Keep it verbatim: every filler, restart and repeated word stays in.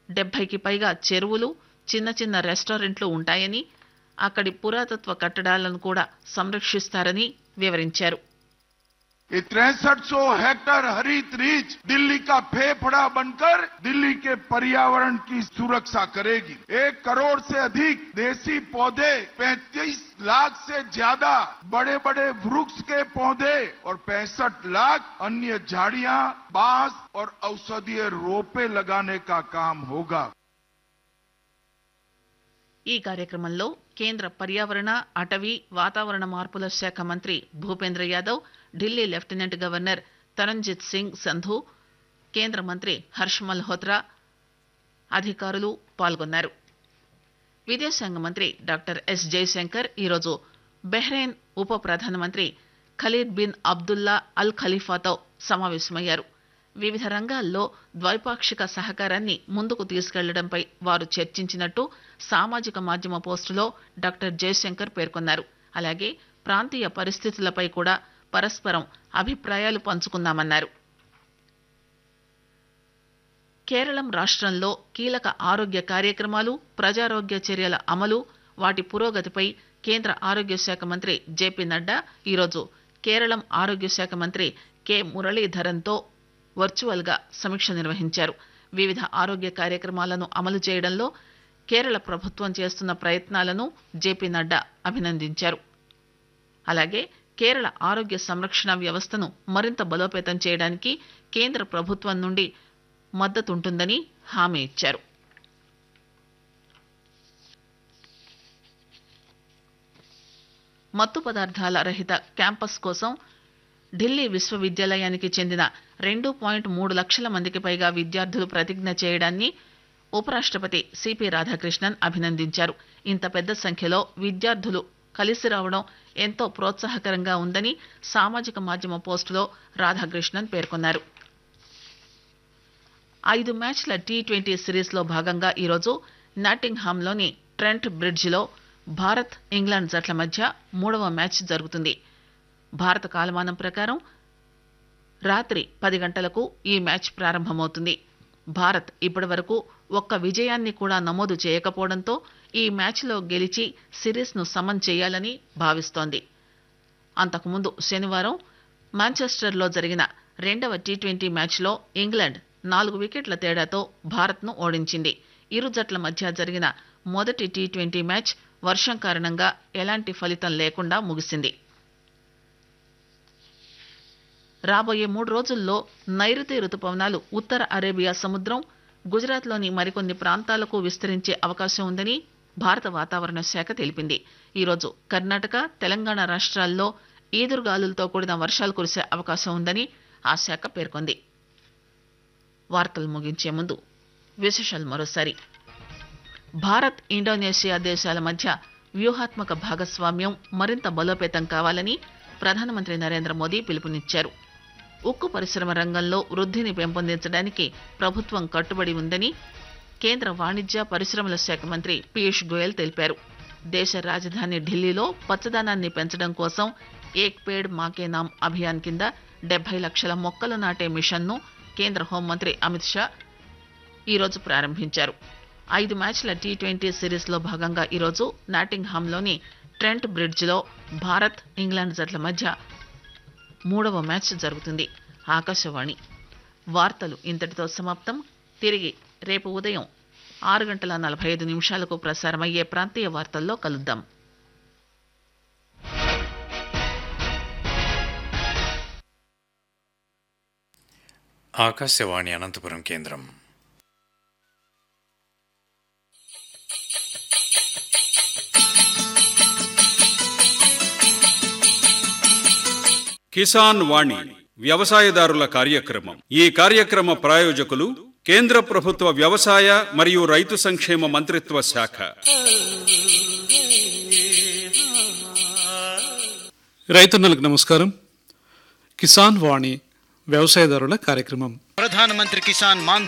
డెబ్బైకి పైగా చెరువులు, చిన్న చిన్న రెస్టారెంట్లు ఉంటాయని, అక్కడి పురాతత్వ కట్టడాలను కూడా సంరక్షిస్తారని వివరించారు. ये तिरसठ सौ हेक्टेयर हरित रीच दिल्ली का फेफड़ा बनकर दिल्ली के पर्यावरण की सुरक्षा करेगी. एक करोड़ से अधिक देसी पौधे, पैंतीस लाख से ज्यादा बड़े बड़े वृक्ष के पौधे और पैंसठ लाख अन्य झाड़ियां, बांस और औषधीय रोपे लगाने का काम होगा. ఈ కార్యక్రమంలో కేంద్ర పర్యావరణ, అటవీ, వాతావరణ మార్పుల శాఖ మంత్రి భూపేంద్ర యాదవ్, ఢిల్లీ లెఫ్టినెంట్ గవర్నర్ తరంజిత్ సింగ్ సంధు, కేంద్ర మంత్రి హర్ష్ మల్హోత్రా అధికారులు పాల్గొన్నారు. విదేశాంగ మంత్రి డాక్టర్ ఎస్ జయశంకర్ ఈరోజు బహ్రెయిన్ ఉప ప్రధానమంత్రి ఖలీద్ బిన్ అబ్దుల్లా అల్ ఖలీఫాతో సమావేశమయ్యారు. వివిధ రంగాల్లో ద్వైపాక్షిక సహకారాన్ని ముందుకు తీసుకెళ్లడంపై వారు చర్చించినట్టు సామాజిక మాధ్యమ పోస్టులో డాక్టర్ జయశంకర్ పేర్కొన్నారు. అలాగే ప్రాంతీయ పరిస్థితులపై కూడా పరస్పరం అభిప్రాయాలు పంచుకున్నామన్నారు. కేరళం రాష్ట్రంలో కీలక ఆరోగ్య కార్యక్రమాలు, ప్రజారోగ్య చర్యల అమలు, వాటి పురోగతిపై కేంద్ర ఆరోగ్య శాఖ మంత్రి జేపీ నడ్డా ఈరోజు కేరళం ఆరోగ్య శాఖ మంత్రి కె మురళీధరన్తో వర్చువల్ గా సమీక్ష నిర్వహించారు. వివిధ ఆరోగ్య కార్యక్రమాలను అమలు చేయడంలో కేరళ ప్రభుత్వం చేస్తున్న ప్రయత్నాలను జేపీ నడ్డా అభినందించారు. అలాగే కేరళ ఆరోగ్య సంరక్షణ వ్యవస్థను మరింత బలోపేతం చేయడానికి కేంద్ర ప్రభుత్వం నుండి మద్దతుంటుందని హామీ ఇచ్చారు. మత్తు పదార్థాల రహిత క్యాంపస్ కోసం ఢిల్లీ విశ్వవిద్యాలయానికి చెందిన రెండు పాయింట్ మూడు లక్షల మందికి పైగా విద్యార్థులు ప్రతిజ్ఞ చేయడాన్ని ఉపరాష్ట్రపతి సిపి రాధాకృష్ణన్ అభినందించారు. ఇంత పెద్ద సంఖ్యలో విద్యార్థులు కలిసి రావడం ఎంతో ప్రోత్సాహకరంగా ఉందని సామాజిక మాధ్యమ పోస్టులో రాధాకృష్ణన్ పేర్కొన్నారు. ఐదు మ్యాచ్ల టీ ట్వంటీ సిరీస్లో భాగంగా ఈరోజు నాటింగ్హామ్లోని ట్రెంట్ బ్రిడ్జిలో భారత్, ఇంగ్లాండ్ జట్ల మధ్య మూడవ మ్యాచ్ జరుగుతుంది. భారత కాలమానం ప్రకారం రాత్రి పది గంటలకు ఈ మ్యాచ్ ప్రారంభమవుతుంది. భారత్ ఇప్పటి వరకు ఒక్క విజయాన్ని కూడా నమోదు చేయకపోవడంతో ఈ మ్యాచ్లో గెలిచి సిరీస్ను సమన్ చేయాలని భావిస్తోంది. అంతకుముందు శనివారం మాంచెస్టర్లో జరిగిన రెండవ టీ ట్వంటీ మ్యాచ్లో ఇంగ్లాండ్ నాలుగు వికెట్ల తేడాతో భారత్ను ఓడించింది. ఇరు జట్ల మధ్య జరిగిన మొదటి టీ ట్వంటీ మ్యాచ్ వర్షం కారణంగా ఎలాంటి ఫలితం లేకుండా ముగిసింది. రాబోయే మూడు రోజుల్లో నైరుతి రుతుపవనాలు ఉత్తర అరేబియా సముద్రం, గుజరాత్లోని మరికొన్ని ప్రాంతాలకు విస్తరించే అవకాశం ఉందని భారత వాతావరణ శాఖ తెలిపింది. ఈరోజు కర్ణాటక, తెలంగాణ రాష్ట్రాల్లో ఈదురుగాలులతో కూడిన వర్షాలు కురిసే అవకాశం ఉందని ఆ శాఖ పేర్కొంది. వార్తలు ముగించే ముందు విశేషాలు మరోసారి. భారత్, ఇండోనేషియా దేశాల మధ్య వ్యూహాత్మక భాగస్వామ్యం మరింత బలోపేతం కావాలని ప్రధానమంత్రి నరేంద్ర మోదీ పిలుపునిచ్చారు. ఉక్కు పరిశ్రమ రంగంలో వృద్ధిని పెంపొందించడానికి ప్రభుత్వం కట్టుబడి ఉందని కేంద్ర వాణిజ్య పరిశ్రమల శాఖ మంత్రి పీయూష్ గోయల్ తెలిపారు. దేశ రాజధాని ఢిల్లీలో పచ్చదనాన్ని పెంచడం కోసం ఏక్ పేడ్ మాకే నామ్ అభియాన్ కింద డెబ్బై లక్షల మొక్కలు నాటే మిషన్ను కేంద్ర హోంమంత్రి అమిత్ షా ఈరోజు ప్రారంభించారు. ఐదు మ్యాచ్ల టీ ట్వంటీ సిరీస్లో భాగంగా ఈరోజు నాటింగ్హామ్లోని ట్రెంట్ బ్రిడ్జ్లో భారత్, ఇంగ్లాండ్ జట్ల మధ్య మూడవ మ్యాచ్ జరుగుతుంది. ఆకాశవాణి వార్తలు ఇంతటితో సమాప్తం. తిరిగి రేపు ఉదయం ఆరు గంటల నలభై ఐదు నిమిషాలకు ప్రసారమయ్యే ప్రాంతీయ వార్తల్లో కలుద్దాం. ఆకాశవాణి అనంతపురం కేంద్రం. కిసాన్ వాణి వ్యవసాయదారుల కార్యక్రమం. ఈ కార్యక్రమ ప్రాయోజకులు కేంద్ర ప్రభుత్వ వ్యవసాయ మరియు రైతు సంక్షేమ మంత్రిత్వ శాఖ. రైతన్నలకు నమస్కారం. కిసాన్ వాణి వ్యవసాయదారుల కార్యక్రమం. ప్రధానమంత్రి కిసాన్ మాన్